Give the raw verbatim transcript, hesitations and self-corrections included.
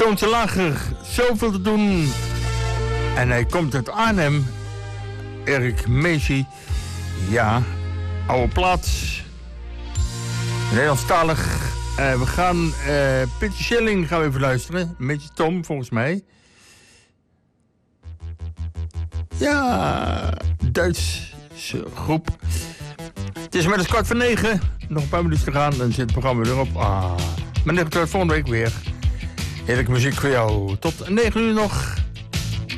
Toontje Lager, zoveel te doen. En hij komt uit Arnhem. Erik Meesie. Ja, oude plaats. Nederlandstalig. Uh, we gaan uh, Pitje Schilling gaan we even luisteren. Een beetje Tom, volgens mij. Ja, Duitse groep. Het is inmiddels kwart voor negen. Nog een paar minuten te gaan, dan zit het programma weer op. Ah, maar net volgende week weer. Heerlijke muziek voor jou. Tot negen uur nog.